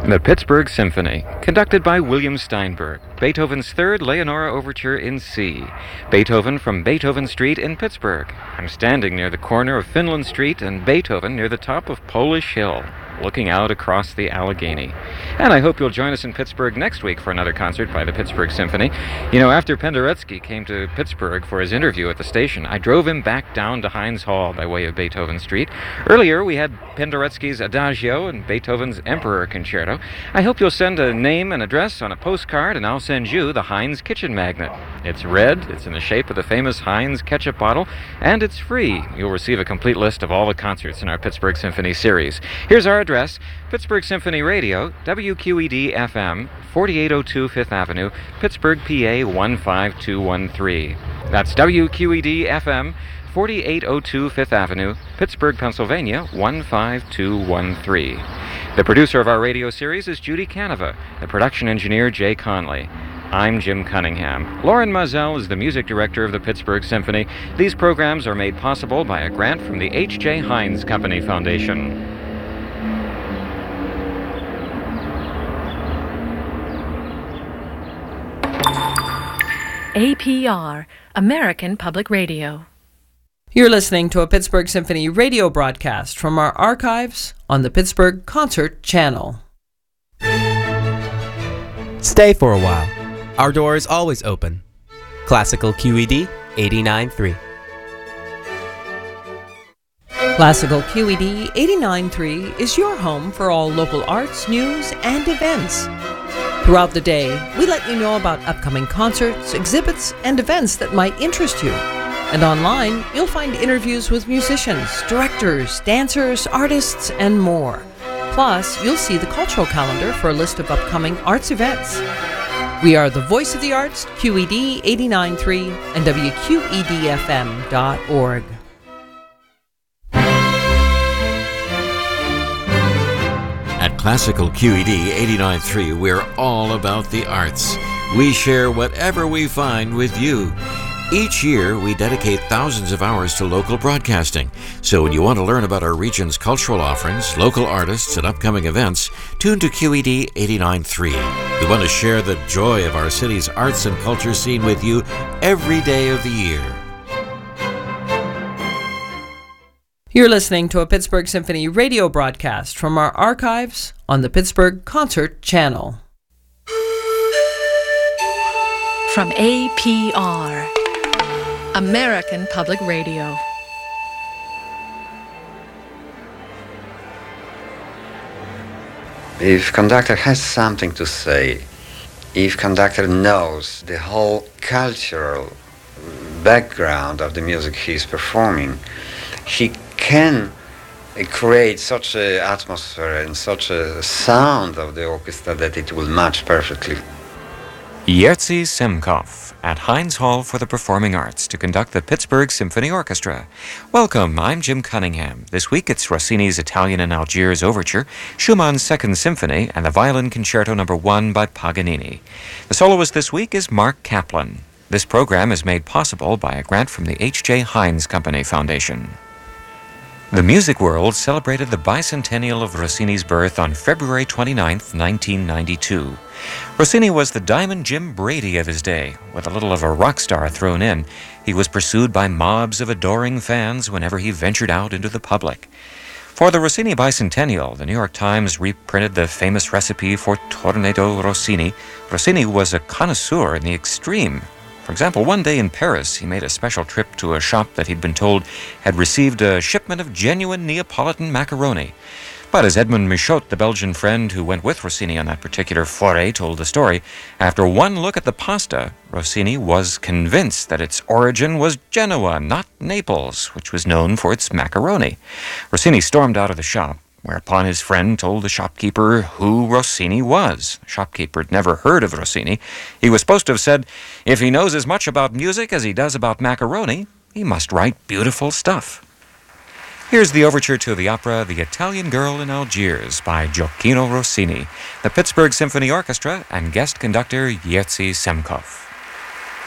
The Pittsburgh Symphony, conducted by William Steinberg, Beethoven's Third Leonora Overture in C. Beethoven from Beethoven Street in Pittsburgh. I'm standing near the corner of Finland Street and Beethoven near the top of Polish Hill, looking out across the Allegheny. And I hope you'll join us in Pittsburgh next week for another concert by the Pittsburgh Symphony. You know, after Penderecki came to Pittsburgh for his interview at the station, I drove him back down to Heinz Hall by way of Beethoven Street. Earlier, we had Penderecki's Adagio and Beethoven's Emperor Concerto. I hope you'll send a name and address on a postcard, and I'll send you the Heinz Kitchen Magnet. It's red, it's in the shape of the famous Heinz ketchup bottle, and it's free. You'll receive a complete list of all the concerts in our Pittsburgh Symphony series. Here's our address: Pittsburgh Symphony Radio, WQED-FM, 4802 Fifth Avenue, Pittsburgh, PA 15213. That's WQED-FM, 4802 Fifth Avenue, Pittsburgh, Pennsylvania 15213. The producer of our radio series is Judy Canova, the production engineer Jay Conley. I'm Jim Cunningham. Lauren Mazel is the music director of the Pittsburgh Symphony. These programs are made possible by a grant from the H.J. Heinz Company Foundation. APR, American Public Radio. You're listening to a Pittsburgh Symphony radio broadcast from our archives on the Pittsburgh Concert Channel. Stay for a while. Our door is always open. Classical QED 89.3. Classical QED 89.3 is your home for all local arts, news, and events. Throughout the day, we let you know about upcoming concerts, exhibits, and events that might interest you. And online, you'll find interviews with musicians, directors, dancers, artists, and more. Plus, you'll see the cultural calendar for a list of upcoming arts events. We are the voice of the arts, QED 89.3 and WQEDFM.org. At Classical QED 89.3, we're all about the arts. We share whatever we find with you. Each year, we dedicate thousands of hours to local broadcasting. So when you want to learn about our region's cultural offerings, local artists, and upcoming events, tune to QED 89.3. We want to share the joy of our city's arts and culture scene with you every day of the year. You're listening to a Pittsburgh Symphony radio broadcast from our archives on the Pittsburgh Concert Channel. From APR, American Public Radio. If conductor has something to say, if conductor knows the whole cultural background of the music he's performing, he can create such an atmosphere and such a sound of the orchestra that it will match perfectly. Jerzy Semkow at Heinz Hall for the Performing Arts to conduct the Pittsburgh Symphony Orchestra. Welcome, I'm Jim Cunningham. This week it's Rossini's Italian in Algiers Overture, Schumann's Second Symphony, and the Violin Concerto No. 1 by Paganini. The soloist this week is Mark Kaplan. This program is made possible by a grant from the H.J. Heinz Company Foundation. The music world celebrated the bicentennial of Rossini's birth on February 29, 1992. Rossini was the Diamond Jim Brady of his day, with a little of a rock star thrown in. He was pursued by mobs of adoring fans whenever he ventured out into the public. For the Rossini bicentennial, the New York Times reprinted the famous recipe for Tornado Rossini. Rossini was a connoisseur in the extreme. For example, one day in Paris, he made a special trip to a shop that he'd been told had received a shipment of genuine Neapolitan macaroni. But as Edmond Michaud, the Belgian friend who went with Rossini on that particular foray, told the story, after one look at the pasta, Rossini was convinced that its origin was Genoa, not Naples, which was known for its macaroni. Rossini stormed out of the shop, whereupon his friend told the shopkeeper who Rossini was. The shopkeeper had never heard of Rossini. He was supposed to have said, if he knows as much about music as he does about macaroni, he must write beautiful stuff. Here's the overture to the opera The Italian Girl in Algiers by Gioacchino Rossini, the Pittsburgh Symphony Orchestra, and guest conductor Jerzy Semkow.